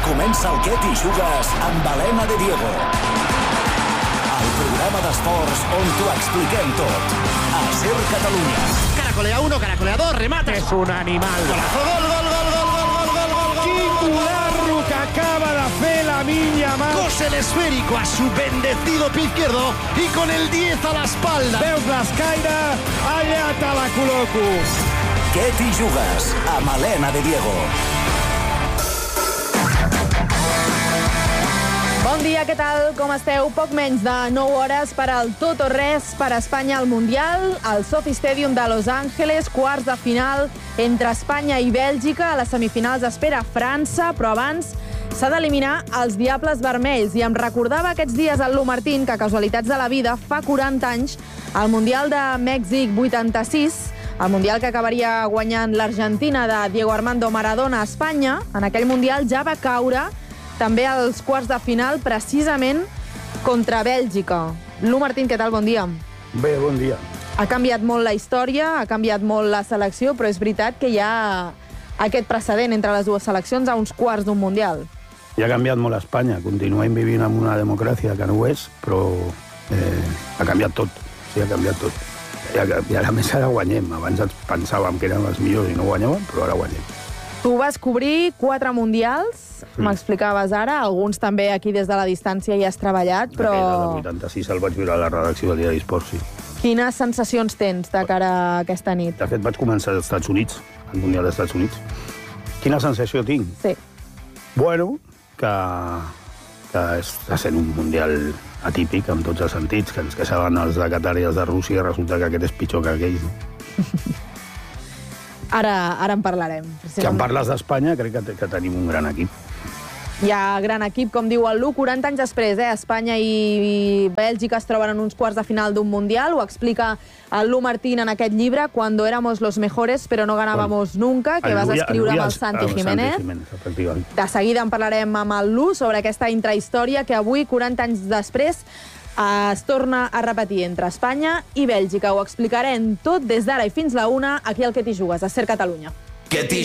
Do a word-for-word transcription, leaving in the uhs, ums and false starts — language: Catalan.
comença el Què t'hi jugues amb Helena de Diego. El programa d'esports on t'ho expliquem tot. A Ser Catalunya. Caracolea uno, caracolea dos, remate. És un animal. Golazo, gol, gol, gol, gol, gol, gol, gol, gol, gol. Quin colarro que acaba de fer Lamine Yamal. Cose el esférico a su bendecido pie izquierdo y con el diez a la espalda. Veus l'escaire? Allà te la col·loco. Què t'hi jugues amb Helena de Diego. Bon dia, què tal? Com esteu? Poc menys de nou hores per al tot o res per Espanya al Mundial. Al Sophie Stadium de Los Angeles, quarts de final entre Espanya i Bèlgica. A les semifinals espera França, però abans s'ha d'eliminar els Diables Vermells. I em recordava aquests dies el Lu Martín que, casualitats de la vida, fa quaranta anys, al Mundial de Mèxic vuitanta-sis, el Mundial que acabaria guanyant l'Argentina de Diego Armando Maradona a Espanya, en aquell Mundial ja va caure també als quarts de final, precisament contra Bèlgica. Lu Martín, què tal? Bon dia. Bé, bon dia. Ha canviat molt la història, ha canviat molt la selecció, però és veritat que hi ha aquest precedent entre les dues seleccions a uns quarts d'un Mundial. Ja ha canviat molt Espanya. Continuem vivint en una democràcia que no ho és, però eh, ha canviat tot. Sí, ha canviat tot. I, I ara més ara guanyem. Abans pensàvem que eren els millors i no guanyàvem, però ara guanyem. Tu vas cobrir quatre mundials, mm. m'explicaves ara, alguns també aquí des de la distància hi has treballat, però... Aquell del vuitanta-sis el vaig viure a la redacció del Diari Esport, sí. Quines sensacions tens de cara a aquesta nit? De fet, vaig començar als Estats Units, al Mundial dels Estats Units. Quina sensació tinc? Sí. Bueno, que, que està sent un Mundial atípic en tots els sentits, que ens queixaven els de Qatar i els de Rússia, i resulta que aquest és pitjor que aquells, no? Ara, ara en parlarem. Si em parles d'Espanya, crec que, que tenim un gran equip. Hi ha gran equip, com diu el Lu, quaranta anys després, eh? Espanya i, i Bèlgica es troben en uns quarts de final d'un Mundial. Ho explica el Lu Martín en aquest llibre, Cuando éramos los mejores, però no ganábamos nunca, que vas escriure amb el Santi Jiménez. De seguida en parlarem amb el Lu sobre aquesta intrahistòria que avui, quaranta anys després, es torna a repetir entre Espanya i Bèlgica. Ho explicarem tot des d'ara i fins la una, aquí al Què t'hi jugues, a Ser Catalunya. Què t'hi